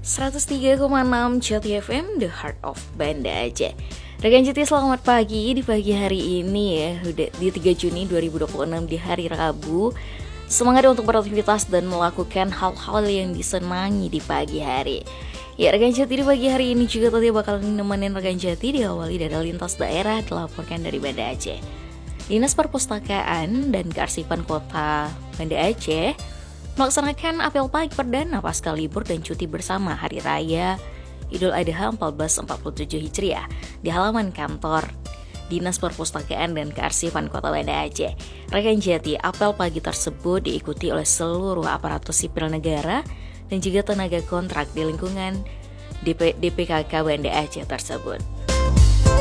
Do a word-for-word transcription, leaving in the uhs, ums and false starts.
seratus tiga koma enam Jati F M, The Heart of Banda Aceh. Rekan Jati, selamat pagi di pagi hari ini ya, udah di tiga Juni dua ribu dua puluh enam di hari Rabu. Semangat untuk beraktivitas dan melakukan hal-hal yang disenangi di pagi hari. Ya, rekan Jati, di pagi hari ini juga tadi bakal nemenin rekan Jati diawali dari lintas daerah dilaporkan dari Banda Aceh. Dinas Perpustakaan dan Kearsipan Kota Banda Aceh melaksanakan apel pagi perdana pasca libur dan cuti bersama Hari Raya Idul Adha seribu empat ratus empat puluh tujuh Hijriah di halaman kantor Dinas Perpustakaan dan Kearsipan Kota Banda Aceh. Rekan Jati, apel pagi tersebut diikuti oleh seluruh aparatus sipil negara dan juga tenaga kontrak di lingkungan D P, D P K K Banda Aceh tersebut.